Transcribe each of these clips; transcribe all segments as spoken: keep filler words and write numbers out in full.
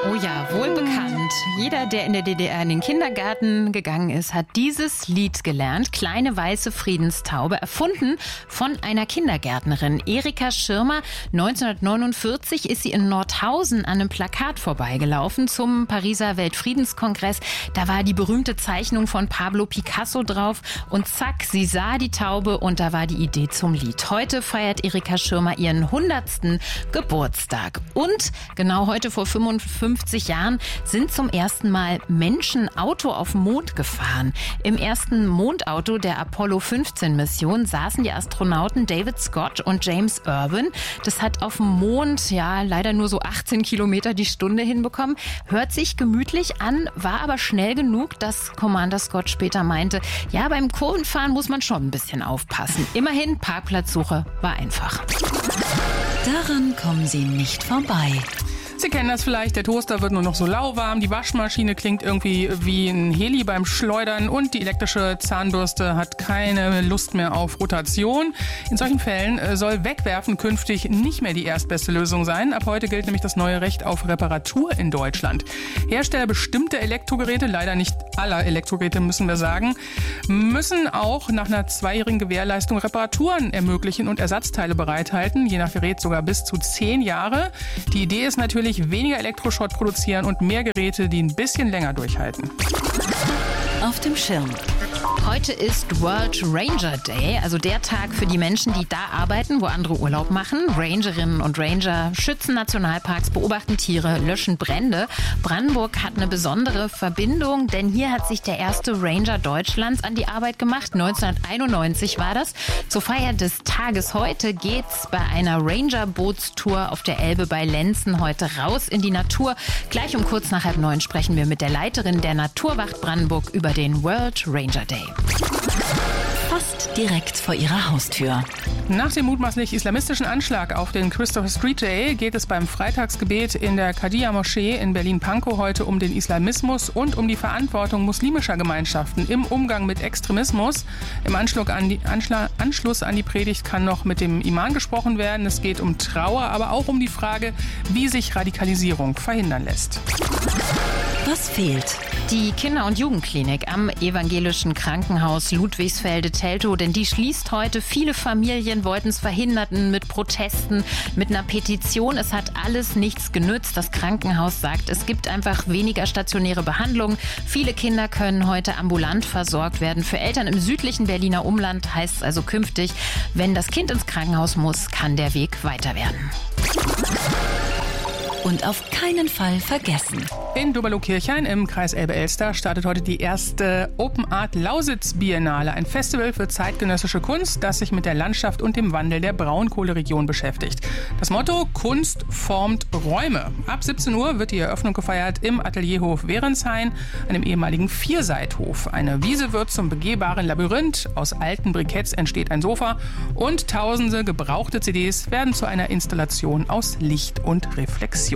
Oh ja, wohl bekannt. Jeder, der in der D D R in den Kindergarten gegangen ist, hat dieses Lied gelernt. Kleine weiße Friedenstaube, erfunden von einer Kindergärtnerin. Erika Schirmer. neunzehnhundertneunundvierzig ist sie in Nordhausen an einem Plakat vorbeigelaufen zum Pariser Weltfriedenskongress. Da war die berühmte Zeichnung von Pablo Picasso drauf. Und zack, sie sah die Taube und da war die Idee zum Lied. Heute feiert Erika Schirmer ihren hundertsten Geburtstag. Und genau heute vor fünfundfünfzig Jahren sind zum ersten Mal Menschen Auto auf dem Mond gefahren. Im ersten Mondauto der Apollo fünfzehn Mission saßen die Astronauten David Scott und James Irwin. Das hat auf dem Mond ja leider nur so achtzehn Kilometer die Stunde hinbekommen. Hört sich gemütlich an, war aber schnell genug, dass Commander Scott später meinte, ja, beim Kurvenfahren muss man schon ein bisschen aufpassen. Immerhin, Parkplatzsuche war einfach. Daran kommen Sie nicht vorbei. Sie kennen das vielleicht, der Toaster wird nur noch so lauwarm, die Waschmaschine klingt irgendwie wie ein Heli beim Schleudern und die elektrische Zahnbürste hat keine Lust mehr auf Rotation. In solchen Fällen soll Wegwerfen künftig nicht mehr die erstbeste Lösung sein. Ab heute gilt nämlich das neue Recht auf Reparatur in Deutschland. Hersteller bestimmter Elektrogeräte, leider nicht aller Elektrogeräte müssen wir sagen, müssen auch nach einer zweijährigen Gewährleistung Reparaturen ermöglichen und Ersatzteile bereithalten, je nach Gerät sogar bis zu zehn Jahre. Die Idee ist natürlich, weniger Elektroschrott produzieren und mehr Geräte, die ein bisschen länger durchhalten. Auf dem Schirm. Heute ist World Ranger Day, also der Tag für die Menschen, die da arbeiten, wo andere Urlaub machen. Rangerinnen und Ranger schützen Nationalparks, beobachten Tiere, löschen Brände. Brandenburg hat eine besondere Verbindung, denn hier hat sich der erste Ranger Deutschlands an die Arbeit gemacht. neunzehnhunderteinundneunzig war das. Zur Feier des Tages heute geht's bei einer Ranger-Bootstour auf der Elbe bei Lenzen heute raus in die Natur. Gleich um kurz nach halb neun sprechen wir mit der Leiterin der Naturwacht Brandenburg über den World Ranger Day. Fast direkt vor ihrer Haustür. Nach dem mutmaßlich islamistischen Anschlag auf den Christopher Street Day geht es beim Freitagsgebet in der Kadija-Moschee in Berlin-Pankow heute um den Islamismus und um die Verantwortung muslimischer Gemeinschaften im Umgang mit Extremismus. Im Anschluss an die, Anschla- Anschluss an die Predigt kann noch mit dem Imam gesprochen werden. Es geht um Trauer, aber auch um die Frage, wie sich Radikalisierung verhindern lässt. Was fehlt? Die Kinder- und Jugendklinik am Evangelischen Krankenhaus Ludwigsfelde-Teltow, denn die schließt heute. Viele Familien wollten es verhinderten mit Protesten, mit einer Petition. Es hat alles nichts genützt. Das Krankenhaus sagt, es gibt einfach weniger stationäre Behandlung. Viele Kinder können heute ambulant versorgt werden. Für Eltern im südlichen Berliner Umland heißt es also künftig, wenn das Kind ins Krankenhaus muss, kann der Weg weiter werden. Und auf keinen Fall vergessen. In Doberloh-Kirchhain im Kreis Elbe-Elster startet heute die erste Open Art Lausitz Biennale, ein Festival für zeitgenössische Kunst, das sich mit der Landschaft und dem Wandel der Braunkohleregion beschäftigt. Das Motto: Kunst formt Räume. Ab siebzehn Uhr wird die Eröffnung gefeiert im Atelierhof Werenshain, einem ehemaligen Vierseithof. Eine Wiese wird zum begehbaren Labyrinth, aus alten Briketts entsteht ein Sofa und tausende gebrauchte C Ds werden zu einer Installation aus Licht und Reflexion.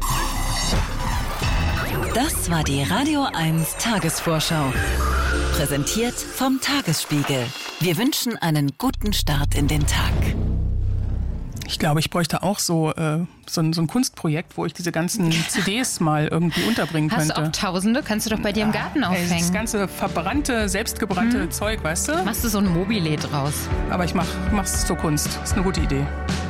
Das war die Radio eins Tagesvorschau. Präsentiert vom Tagesspiegel. Wir wünschen einen guten Start in den Tag. Ich glaube, ich bräuchte auch so, äh, so, ein, so ein Kunstprojekt, wo ich diese ganzen C Ds mal irgendwie unterbringen Hast könnte. du auch Tausende? Kannst du doch bei dir im Garten Ey, aufhängen. das ganze verbrannte, selbstgebrannte hm. Zeug, weißt du? Machst du so ein Mobile draus? Aber ich mach, mach's zur Kunst. Ist eine gute Idee.